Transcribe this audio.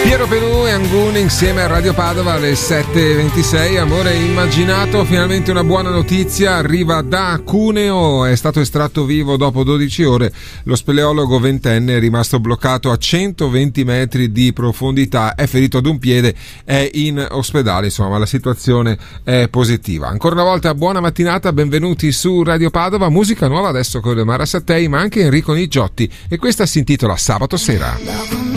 Piero Pelù e Anguni insieme a Radio Padova alle 7:26. Amore immaginato, finalmente una buona notizia arriva da Cuneo. È stato estratto vivo dopo 12 ore. Lo speleologo ventenne è rimasto bloccato a 120 metri di profondità, è ferito ad un piede, è in ospedale. Insomma, la situazione è positiva. Ancora una volta buona mattinata, benvenuti su Radio Padova. Musica nuova adesso con Mara Sattei, ma anche Enrico Nigiotti, e questa si intitola Sabato sera.